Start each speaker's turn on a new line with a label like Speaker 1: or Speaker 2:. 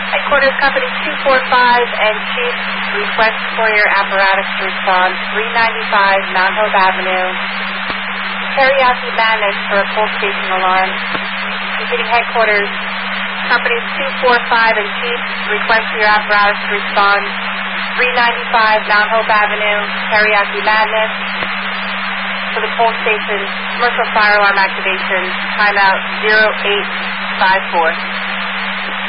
Speaker 1: Headquarters Company 245 and Chief, request for your apparatus to respond. 395 Mount Hope Avenue. Teriyaki Madness for a full station alarm. Repeating Headquarters Company 245 and Chief, request for your apparatus to respond. 395 Mount Hope Avenue. Teriyaki Madness for the full station. Commercial fire alarm activation. Timeout 0854.